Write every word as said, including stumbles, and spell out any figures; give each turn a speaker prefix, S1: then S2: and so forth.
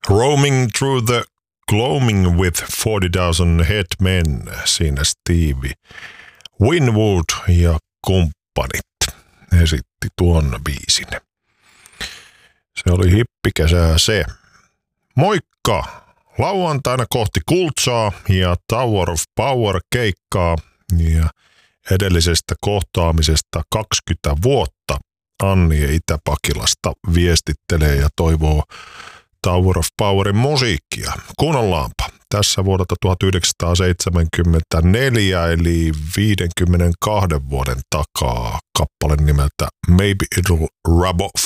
S1: Roaming through the gloaming with forty thousand head men, siinä Stevie Winwood ja kumppanit esitti tuon biisin. Se oli hippikesää se. Moikka! Lauantaina kohti Kultsaa ja Tower of Power keikkaa ja edellisestä kohtaamisesta kaksikymmentä vuotta Anni Itä-Pakilasta viestittelee ja toivoo Tower of Powerin musiikkia. Kuunnellaanpa. Tässä vuodelta tuhatyhdeksänsataaseitsemänkymmentäneljä eli viidenkymmenenkahden vuoden takaa kappale nimeltä Maybe It'll Rub Off.